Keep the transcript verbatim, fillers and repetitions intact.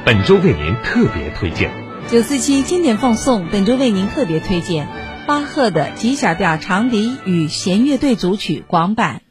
本周为您特别推荐。 九四七经典放送本周为您特别推荐巴赫的 G 小调长笛与弦乐队组曲广版。